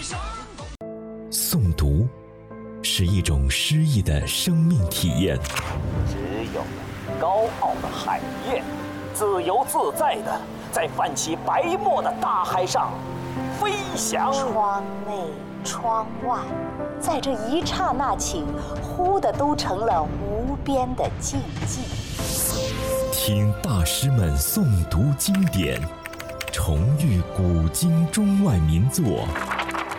诵读是一种诗意的生命体验。 只有高傲的海燕，自由自在地在泛起白沫的大海上飞翔。 窗内窗外，在这一刹那起，忽的都成了无边的静寂。 听大师们诵读经典，重遇古今中外名作。